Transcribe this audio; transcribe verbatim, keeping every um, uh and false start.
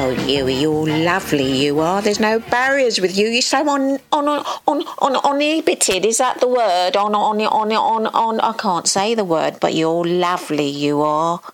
Oh, you, you're lovely, you are. There's no barriers with you. You're so on, on, on, on, uninhibited. Is that the word? On, on, on, on, on. I can't say the word, but you're lovely, you are.